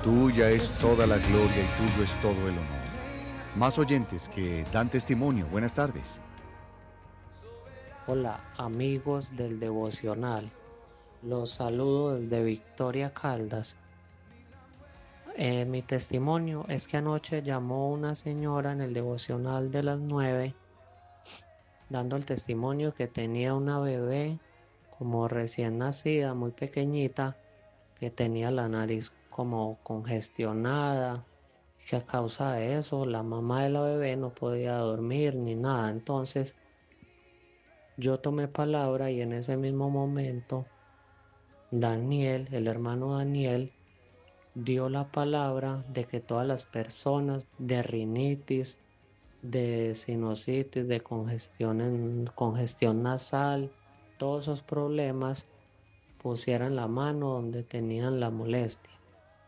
Tuya es toda la gloria y tuyo es todo el honor. Más oyentes que dan testimonio. Buenas tardes. Hola amigos del devocional, los saludo desde Victoria Caldas. Mi testimonio es que anoche llamó una señora en el devocional de las 9 dando el testimonio que tenía una bebé como recién nacida, muy pequeñita, que tenía la nariz como congestionada, y que a causa de eso la mamá de la bebé no podía dormir ni nada. Entonces yo tomé palabra y en ese mismo momento Daniel, el hermano Daniel, dio la palabra de que todas las personas de rinitis, de sinusitis, de congestión nasal, todos esos problemas, pusieran la mano donde tenían la molestia.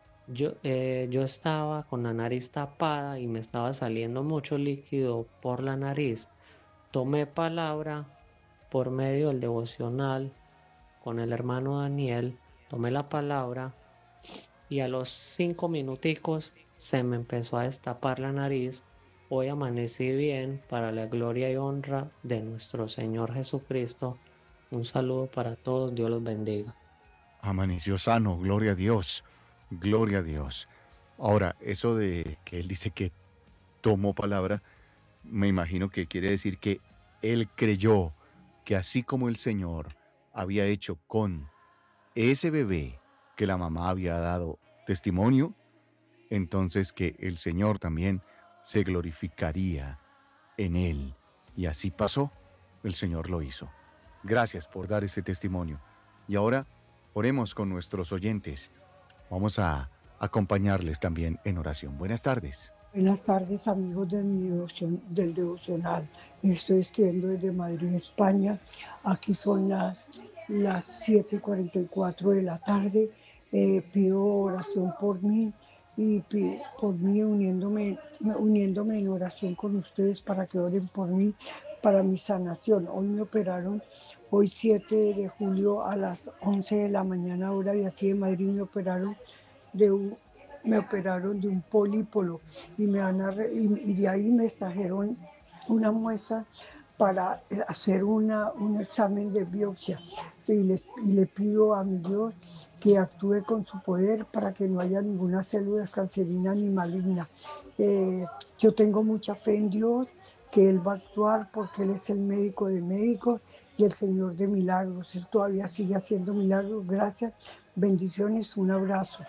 Yo estaba con la nariz tapada y me estaba saliendo mucho líquido por la nariz. Tomé palabra por medio del devocional con el hermano Daniel, tomé la palabra y a los 5 minuticos se me empezó a destapar la nariz. Hoy amanecí bien para la gloria y honra de nuestro Señor Jesucristo. Un saludo para todos, Dios los bendiga. Amaneció sano, gloria a Dios, gloria a Dios. Ahora, eso de que él dice que tomó palabra, me imagino que quiere decir que él creyó que así como el Señor había hecho con ese bebé que la mamá había dado testimonio, entonces que el Señor también se glorificaría en él. Y así pasó, el Señor lo hizo. Gracias por dar ese testimonio. Y ahora oremos con nuestros oyentes. Vamos a acompañarles también en oración. Buenas tardes. Buenas tardes, amigos de del devocional. Estoy escribiendo desde Madrid, España. Aquí son las 7:44 de la tarde. Pido oración por mí y por mí uniéndome en oración con ustedes para que oren por mí, para mi sanación. Hoy me operaron, hoy 7 de julio a las 11 de la mañana, hora de aquí de Madrid, de un, me operaron de un polípolo y, y de ahí me extrajeron una muestra para hacer un examen de biopsia y le pido a mi Dios que actúe con su poder para que no haya ninguna célula cancerina ni maligna. Yo tengo mucha fe en Dios, que Él va a actuar porque Él es el médico de médicos y el Señor de milagros. Él todavía sigue haciendo milagros. Gracias, bendiciones, un abrazo.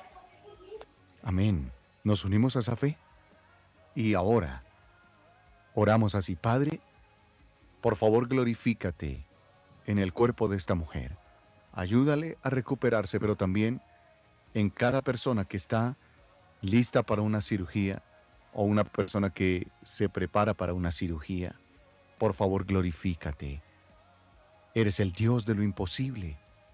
Amén. Nos unimos a esa fe y ahora oramos así. Padre, por favor glorifícate en el cuerpo de esta mujer. Ayúdale a recuperarse, pero también en cada persona que está lista para una cirugía o una persona que se prepara para una cirugía. Por favor, glorifícate. Eres el Dios de lo imposible.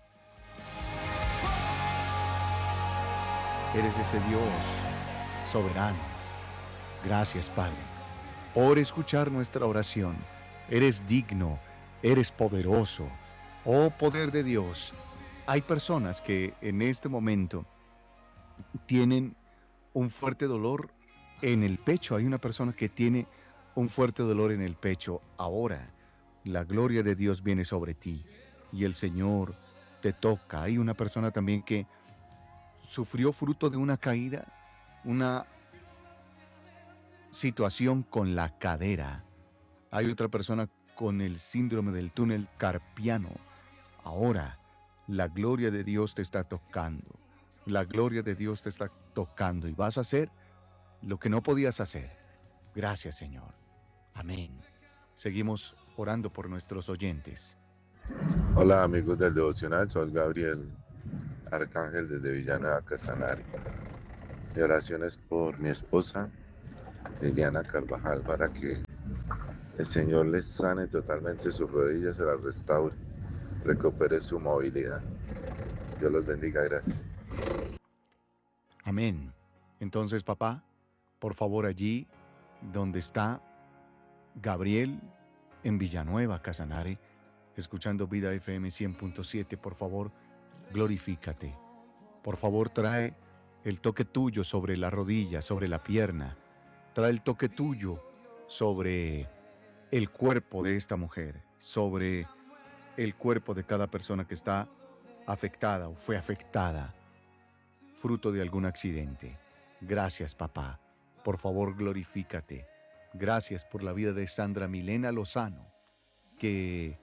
Eres ese Dios soberano. Gracias, Padre, por escuchar nuestra oración. Eres digno, eres poderoso. Oh poder de Dios, hay personas que en este momento tienen un fuerte dolor en el pecho. Hay una persona que tiene un fuerte dolor en el pecho. Ahora, la gloria de Dios viene sobre ti y el Señor te toca. Hay una persona también que sufrió fruto de una caída, una situación con la cadera. Hay otra persona con el síndrome del túnel carpiano. Ahora, la gloria de Dios te está tocando. La gloria de Dios te está tocando y vas a hacer lo que no podías hacer. Gracias, Señor. Amén. Seguimos orando por nuestros oyentes. Hola amigos del devocional, soy Gabriel Arcángel desde Villanueva, Casanare. Mi oración es por mi esposa Liliana Carvajal para que el Señor les sane totalmente sus rodillas, se las restaure, recupere su movilidad. Dios los bendiga, gracias. Amén. Entonces, papá, por favor, allí donde está Gabriel en Villanueva, Casanare, escuchando Vida FM 100.7, por favor, glorifícate. Por favor, trae el toque tuyo sobre la rodilla, sobre la pierna. Trae el toque tuyo sobre el cuerpo de esta mujer, sobre el cuerpo de cada persona que está afectada o fue afectada, fruto de algún accidente. Gracias, papá. Por favor, glorifícate. Gracias por la vida de Sandra Milena Lozano, que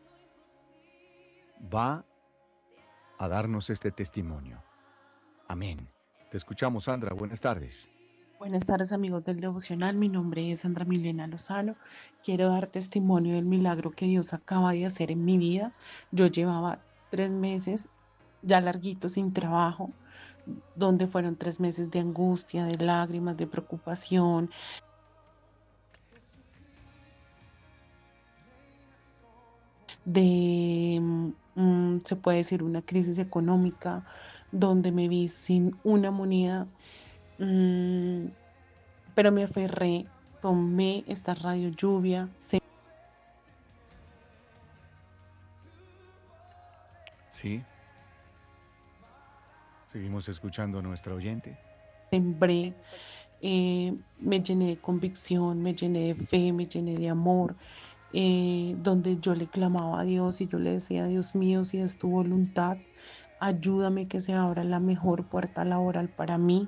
va a darnos este testimonio. Amén. Te escuchamos, Sandra. Buenas tardes. Buenas tardes, amigos del devocional. Mi nombre es Sandra Milena Lozano. Quiero dar testimonio del milagro que Dios acaba de hacer en mi vida. Yo llevaba 3 meses ya larguito sin trabajo, donde fueron 3 meses de angustia, de lágrimas, de preocupación, de, se puede decir, una crisis económica, donde me vi sin una moneda, mm, pero me aferré, tomé esta radio lluvia, Sí. Seguimos escuchando a nuestra oyente. sembré, me llené de convicción, me llené de fe, me llené de amor, donde yo le clamaba a Dios y yo le decía: Dios mío, si es tu voluntad, ayúdame que se abra la mejor puerta laboral para mí.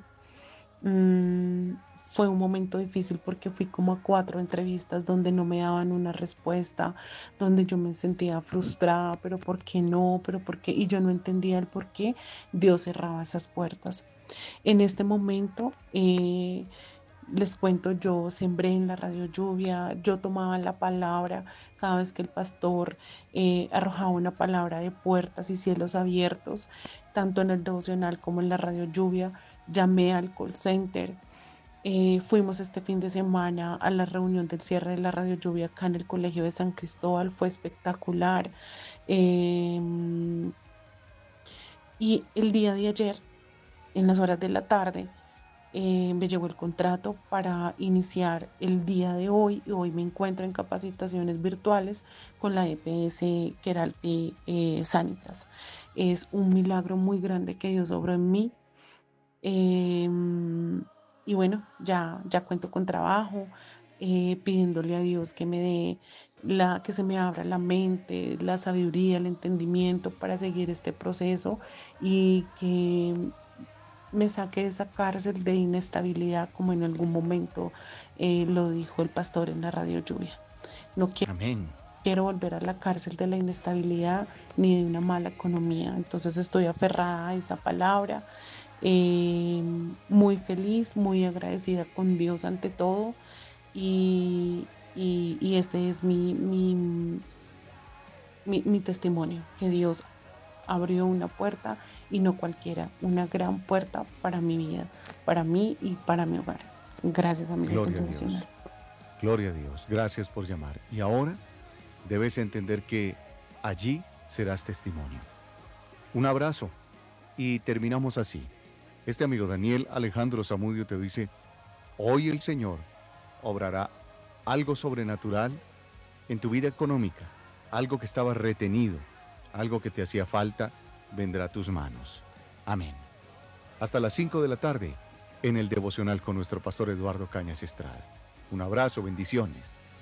Fue un momento difícil porque fui como a 4 entrevistas donde no me daban una respuesta, donde yo me sentía frustrada, pero ¿por qué no? ¿Pero por qué? Y yo no entendía el por qué Dios cerraba esas puertas. En este momento, les cuento, yo sembré en la radio lluvia, yo tomaba la palabra cada vez que el pastor arrojaba una palabra de puertas y cielos abiertos, tanto en el devocional como en la radio lluvia. Llamé al call center. Fuimos este fin de semana a la reunión del cierre de la radio lluvia acá en el Colegio de San Cristóbal. Fue espectacular. Y el día de ayer, en las horas de la tarde, me llegó el contrato para iniciar el día de hoy. Y hoy me encuentro en capacitaciones virtuales con la EPS Queralty Sanitas. Es un milagro muy grande que Dios obró en mí. Y bueno, ya cuento con trabajo, pidiéndole a Dios que me dé que se me abra la mente, la sabiduría, el entendimiento para seguir este proceso y que me saque de esa cárcel de inestabilidad, como en algún momento lo dijo el pastor en la radio lluvia. No Amén. quiero volver a la cárcel de la inestabilidad ni de una mala economía. Entonces estoy aferrada a esa palabra, muy feliz, muy agradecida con Dios ante todo. Y este es mi testimonio, que Dios abrió una puerta y no cualquiera, una gran puerta para mi vida, para mí y para mi hogar. Gracias, amigos del Gloria a Dios. devocional. Gloria a Dios. Gracias por llamar. Y ahora debes entender que allí serás testimonio. Un abrazo y terminamos así. Este amigo Daniel Alejandro Zamudio te dice: hoy el Señor obrará algo sobrenatural en tu vida económica, algo que estaba retenido, algo que te hacía falta, vendrá a tus manos. Amén. Hasta las 5 de la tarde en el devocional con nuestro pastor Eduardo Cañas Estrada. Un abrazo, bendiciones.